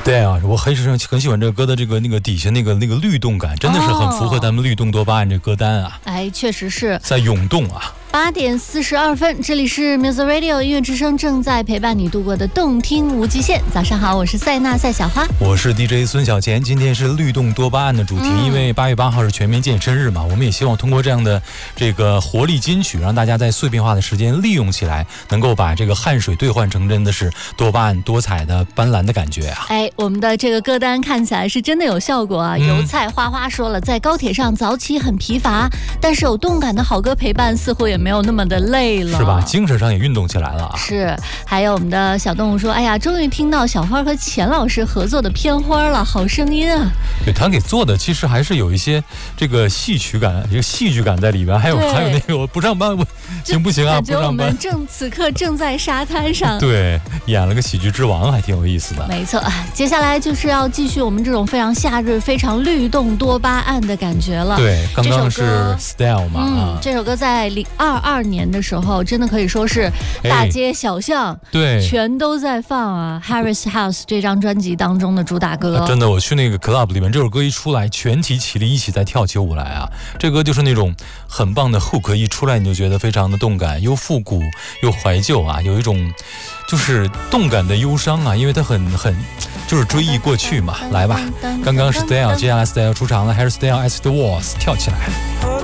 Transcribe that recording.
对啊，我很喜欢这个歌的那个底下那个律动感，真的是很符合咱们律动多巴胺这歌单啊。 哎，确实是在涌动啊。 8点42分，这里是 Music Radio 音乐之声，正在陪伴你度过的动听无极限。早上好，我是赛娜赛小花， 我是 DJ 孙小钱。今天是律动多巴胺的主题，因为8月8号是全民健身日嘛，我们也希望通过这样的这个活力金曲，让大家在碎片化的时间利用起来，能够把这个汗水兑换成真的是多巴胺多彩的斑斓的感觉啊。 哎，我们的这个歌单看起来是真的有效果啊。油菜花花说了，在高铁上早起很疲乏，但是有动感的好歌陪伴，似乎也没有那么的累了， 是吧？精神上也运动起来了啊。 是，还有我们的小动物说，哎呀，终于听到小花和钱老师合作的片花了，好声音啊。 对，他给做的其实还是有一些这个戏曲感，一个戏剧感在里边，还有那个我不上班我行不行啊？ 感觉我们此刻正在沙滩上， 对，演了个喜剧之王，还挺有意思的。 没错，接下来就是要继续我们这种非常夏日、非常律动多巴胺的感觉了。 对，刚刚是 Style 嘛， 这首歌在2022年的时候，真的可以说是大街小巷， 对， 全都在放啊。Harris House 这张专辑当中的主打歌， 真的，我去那个 club 里面，这首歌一出来，全体起立一起在跳起舞来啊。这歌就是那种很棒的 hook， 一出来你就觉得非常的动感，又复古又怀旧啊，有一种就是动感的忧伤啊，因为它很就是追忆过去嘛。来吧，刚刚是 Style， 接下来 Style 出场了，还是 Style as the Walls， 跳起来。